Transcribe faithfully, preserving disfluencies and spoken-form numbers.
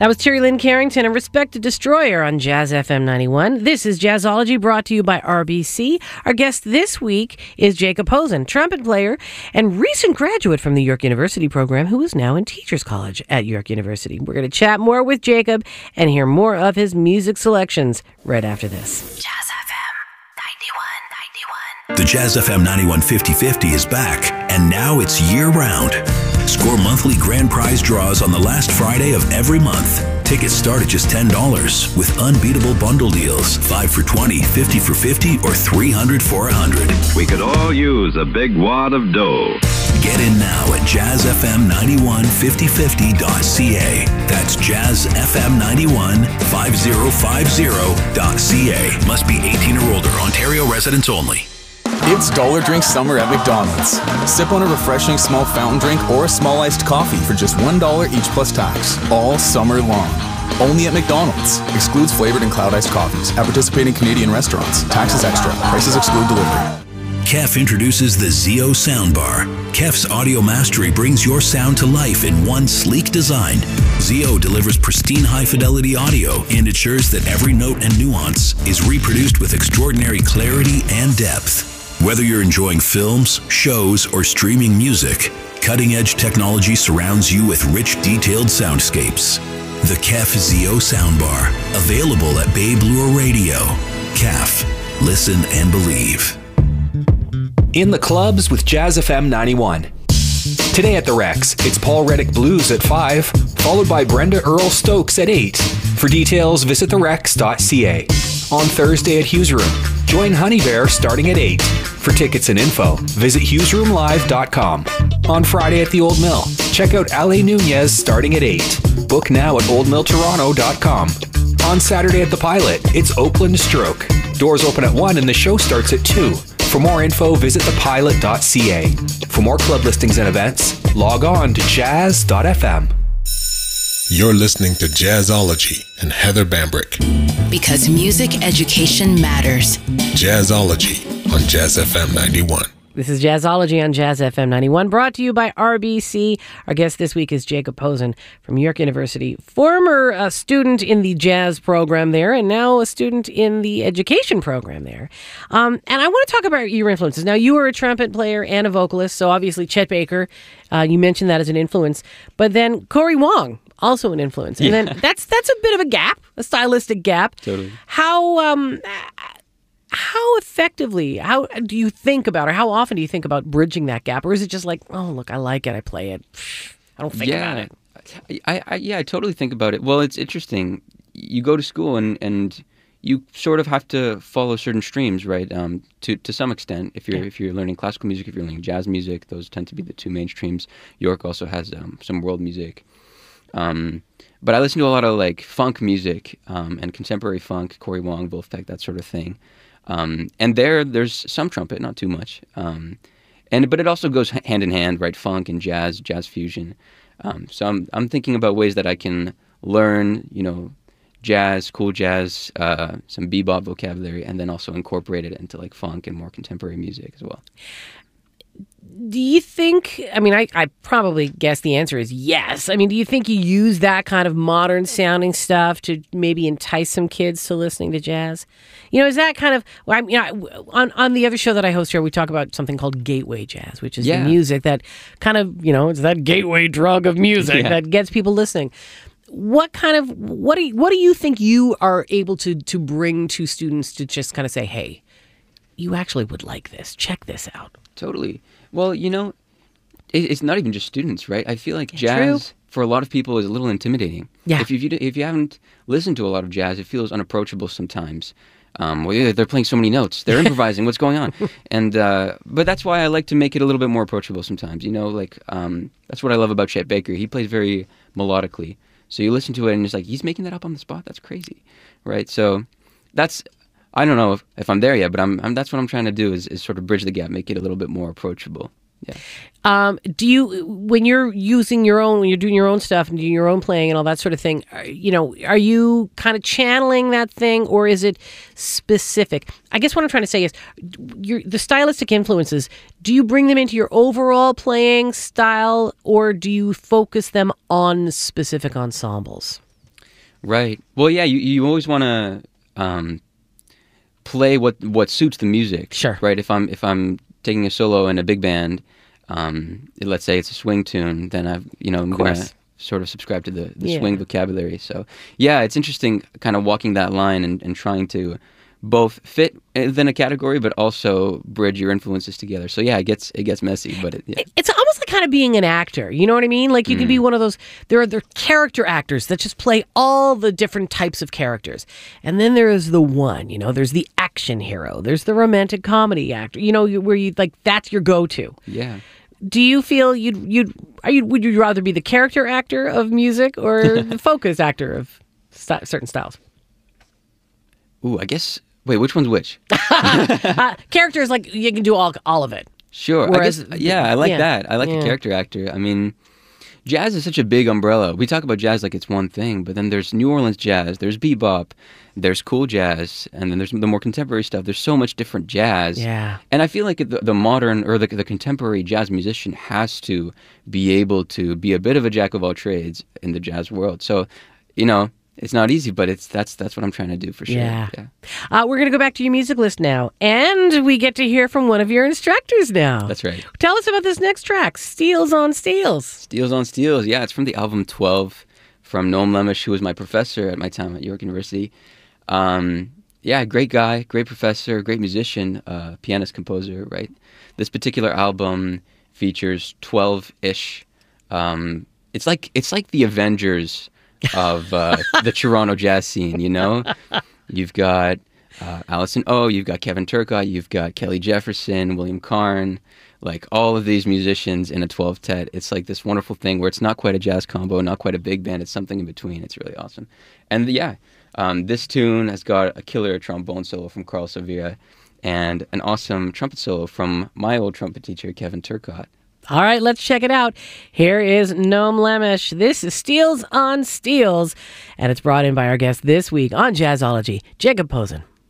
That was Terry Lynn Carrington and Respected Destroyer on Jazz F M ninety-one. This is Jazzology, brought to you by R B C. Our guest this week is Jacob Posen, trumpet player and recent graduate from the York University program, who is now in Teachers College at York University. We're going to chat more with Jacob and hear more of his music selections right after this. Jazz F M ninety-one ninety-one. The Jazz F M ninety-one fifty fifty is back, and now it's year-round. Score monthly grand prize draws on the last Friday of every month. Tickets start at just ten dollars with unbeatable bundle deals. five for twenty, fifty for fifty, or three hundred for one hundred. We could all use a big wad of dough. Get in now at jazz f m ninety-one fifty fifty dot c a. That's jazz f m ninety-one fifty fifty dot c a. Must be eighteen or older. Ontario residents only. It's Dollar Drink Summer at McDonald's. Sip on a refreshing small fountain drink or a small iced coffee for just one dollar each plus tax, all summer long. Only at McDonald's. Excludes flavored and cloud iced coffees. At participating Canadian restaurants. Taxes extra. Prices exclude delivery. K E F introduces the Z O Soundbar. K E F's audio mastery brings your sound to life in one sleek design. Z O delivers pristine high-fidelity audio and ensures that every note and nuance is reproduced with extraordinary clarity and depth. Whether you're enjoying films, shows, or streaming music, cutting-edge technology surrounds you with rich, detailed soundscapes. The K E F Z O Soundbar, available at Bay Bloor Radio. K E F. Listen and believe. In the clubs with Jazz F M ninety-one. Today at the Rex, it's Paul Reddick Blues at five, followed by Brenda Earl Stokes at eight. For details, visit the rex dot c a. On Thursday at Hughes Room, join Honey Bear starting at eight. For tickets and info, visit hughes room live dot com. On Friday at the Old Mill, check out Ale Nunez starting at eight. Book now at old mill toronto dot com. On Saturday at the Pilot, it's Oakland Stroke. Doors open at one and the show starts at two. For more info, visit the pilot dot c a. For more club listings and events, log on to jazz dot f m. You're listening to Jazzology and Heather Bambrick. Because music education matters. Jazzology on Jazz F M ninety-one. This is Jazzology on Jazz F M ninety-one, brought to you by R B C. Our guest this week is Jacob Posen from York University, former uh, student in the jazz program there, and now a student in the education program there. Um, and I want to talk about your influences. Now, you were a trumpet player and a vocalist, so obviously Chet Baker, uh, you mentioned that as an influence, but then Cory Wong, also an influence. And Yeah. then that's that's a bit of a gap, a stylistic gap. Totally. How um, how effectively, how do you think about, or how often do you think about bridging that gap? Or is it just like, oh, look, I like it, I play it. I don't think yeah. about it. I, I, yeah, I totally think about it. Well, it's interesting. You go to school and, and you sort of have to follow certain streams, right? Um, to to some extent, if you're Yeah. if you're learning classical music, if you're learning jazz music, those tend to be the two main streams. York also has um, some world music. Um, but I listen to a lot of like funk music um, and contemporary funk, Cory Wong, Wolfpack, that sort of thing. Um, and there, there's some trumpet, not too much. Um, and but it also goes hand in hand, right? Funk and jazz, jazz fusion. Um, so I'm I'm thinking about ways that I can learn, you know, jazz, cool jazz, uh, some bebop vocabulary, and then also incorporate it into like funk and more contemporary music as well. Do you think, I mean, I, I probably guess the answer is yes. I mean, do you think you use that kind of modern sounding stuff to maybe entice some kids to listening to jazz? You know, is that kind of, well, I mean, I, on, on the other show that I host here, we talk about something called gateway jazz, which is Yeah. the music that kind of, you know, it's that gateway drug of music Yeah. that gets people listening. What kind of, what do you, what do you think you are able to, to bring to students to just kind of say, hey, you actually would like this, check this out? Totally. Well, you know, it, it's not even just students, right? I feel like Yeah, jazz true. for a lot of people is a little intimidating. Yeah. If you if you haven't listened to a lot of jazz, it feels unapproachable sometimes. Um, well, yeah, they're playing so many notes, they're improvising. What's going on? And uh, but that's why I like to make it a little bit more approachable sometimes. You know, like um, that's what I love about Chet Baker. He plays very melodically, so you listen to it and it's like he's making that up on the spot. That's crazy, right? So that's. I don't know if, if I'm there yet, but I'm, I'm. That's what I'm trying to do is, is sort of bridge the gap, make it a little bit more approachable. Yeah. Um, do you, when you're using your own, when you're doing your own stuff and doing your own playing and all that sort of thing, are, you know, are you kind of channeling that thing, or is it specific? I guess what I'm trying to say is, your the stylistic influences. Do you bring them into your overall playing style, or do you focus them on specific ensembles? Right. Well, yeah, you, you always want to um, play what what suits the music. Sure. Right. If I'm if I'm taking a solo in a big band, um, let's say it's a swing tune, then I've you know I'm gonna course. sort of subscribe to the, the Yeah. swing vocabulary. So yeah, it's interesting, kind of walking that line and, and trying to both fit within a category, but also bridge your influences together. So yeah, it gets it gets messy, but it, yeah. It's almost like kind of being an actor. You know what I mean? Like you can be one of those. There are the character actors that just play all the different types of characters, and then there is the one. You know, there's the action hero. There's the romantic comedy actor. You know, where you like that's your go-to. Yeah. Do you feel you'd you'd are you would you rather be the character actor of music or the focus actor of st- certain styles? Ooh, I guess. Wait, which one's which? uh, characters like you can do all all of it. Sure. Whereas- I guess, yeah, I like yeah. that. I like Yeah. the character actor. I mean, jazz is such a big umbrella. We talk about jazz like it's one thing, but then there's New Orleans jazz, there's bebop, there's cool jazz, and then there's the more contemporary stuff. There's so much different jazz. Yeah. And I feel like the, the modern or the, the contemporary jazz musician has to be able to be a bit of a jack of all trades in the jazz world. So, you know, it's not easy, but it's that's that's what I'm trying to do for sure. Yeah. Uh, we're going to go back to your music list now, and we get to hear from one of your instructors now. That's right. Tell us about this next track, Steels on Steels. Steels on Steels. Yeah, it's from the album twelve from Noam Lemisch, who was my professor at my time at York University. Um, yeah, great guy, great professor, great musician, uh, pianist, composer, right? This particular album features twelve-ish. Um, it's like it's like the Avengers of uh, the Toronto jazz scene, you know? You've got uh, Allison Oh, you've got Kevin Turcotte, you've got Kelly Jefferson, William Karn, like all of these musicians in a twelve-tet. It's like this wonderful thing where it's not quite a jazz combo, not quite a big band, it's something in between. It's really awesome. And yeah, um, this tune has got a killer trombone solo from Carl Sevilla and an awesome trumpet solo from my old trumpet teacher, Kevin Turcotte. All right, let's check it out. Here is Noam Lemisch. This is Steels on Steels, and it's brought in by our guest this week on Jazzology, Jacob Posen.